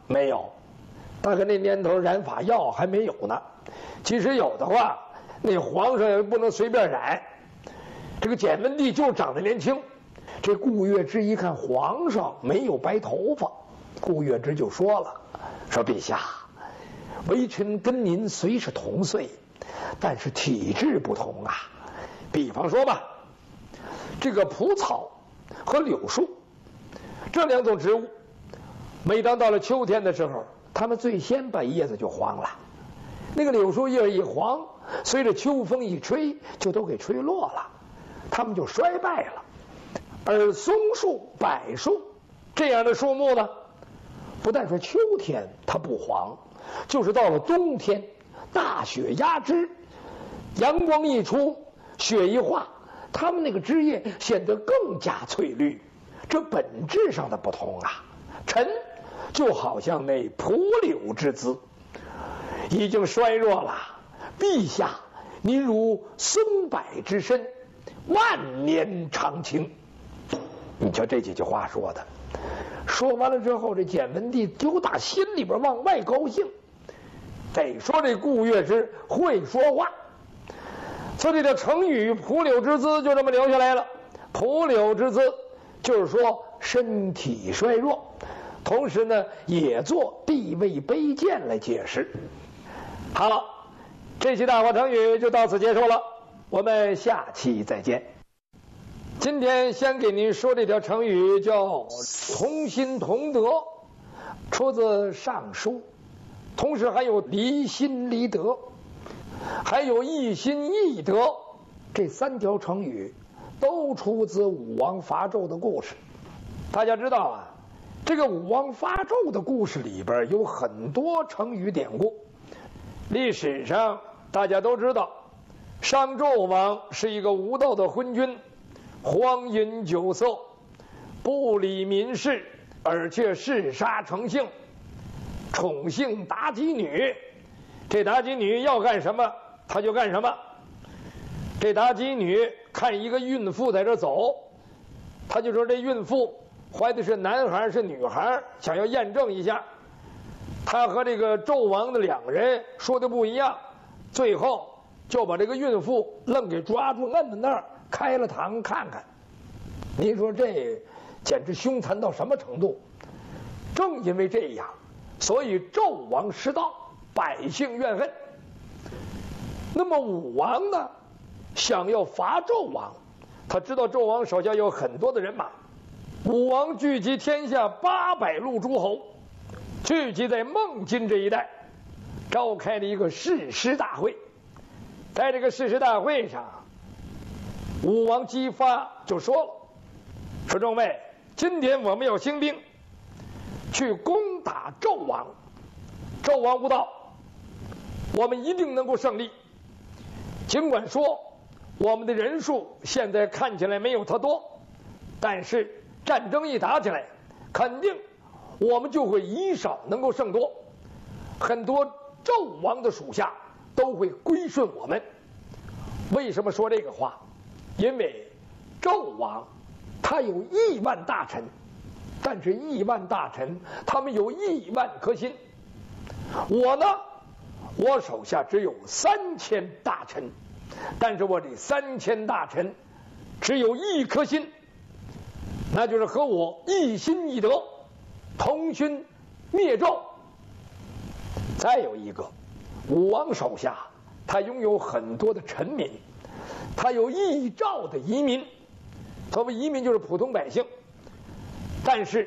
没有，大概那年头染发药还没有呢。即使有的话，那皇上也不能随便染。这个简文帝就长得年轻。这顾月之一看皇上没有白头发，顾月之就说了：“说陛下，微臣跟您虽是同岁，但是体质不同啊。比方说吧，这个蒲草和柳树这两种植物，每当到了秋天的时候，它们最先把叶子就黄了。那个柳树叶一黄，随着秋风一吹，就都给吹落了，它们就衰败了。而松树、柏树这样的树木呢，不但说秋天它不黄，就是到了冬天，大雪压枝，阳光一出，雪一化，它们那个枝叶显得更加翠绿。这本质上的不同啊。臣就好像那蒲柳之姿，已经衰弱了。陛下，您如松柏之身，万年长青。你瞧这几句话说的，说完了之后，这简文帝就打心里边往外高兴。得说这顾月之会说话，所以这成语蒲柳之姿就这么留下来了。蒲柳之姿就是说身体衰弱，同时呢也做地位卑贱来解释。好了，这期大话成语就到此结束了，我们下期再见。今天先给您说这条成语叫同心同德，出自《尚书》，同时还有离心离德，还有一心一德，这三条成语都出自武王伐纣的故事。大家知道啊，这个武王伐纣的故事里边有很多成语典故。历史上大家都知道，商纣王是一个无道的昏君，荒淫酒色，不理民事，而且嗜杀成性，宠幸妲己女。这妲己女要干什么他就干什么。这妲己女看一个孕妇在这走，他就说这孕妇怀的是男孩是女孩，想要验证一下。他和这个纣王的两个人说的不一样，最后就把这个孕妇愣给抓住，摁在那儿开了膛看看。您说这简直凶残到什么程度？正因为这样，所以纣王失道，百姓怨恨。那么武王呢，想要伐纣王，他知道纣王手下有很多的人马，武王聚集天下800路诸侯，聚集在孟津这一带，召开了一个誓师大会。在这个誓师大会上，武王姬发就说了，说众位，今天我们要兴兵去攻打纣王，纣王无道，我们一定能够胜利。尽管说我们的人数现在看起来没有他多，但是战争一打起来，肯定我们就会以少能够胜多，很多纣王的属下都会归顺我们。为什么说这个话？因为纣王他有1万大臣，但是1万大臣他们有1万颗心。我呢，我手下只有3000大臣，但是我这3000大臣只有1颗心，那就是和我一心一德，同心灭纣。再有一个，武王手下他拥有很多的臣民，他有1兆的移民。所谓移民就是普通百姓，但是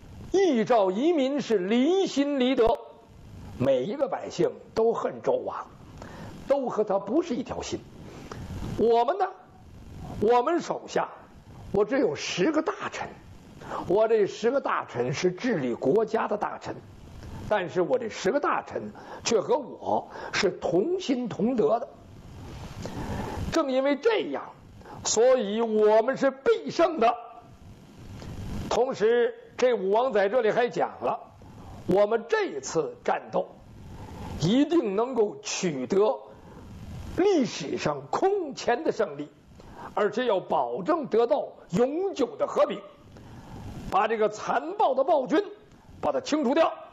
1兆移民是离心离德，每一个百姓都恨纣王，都和他不是一条心。我们呢，我们手下我只有10个大臣，我这10个大臣是治理国家的大臣，但是我这10个大臣却和我是同心同德的。正因为这样，所以我们是必胜的。同时这武王在这里还讲了，我们这次战斗一定能够取得历史上空前的胜利，而且要保证得到永久的和平，把这个残暴的暴君把它清除掉。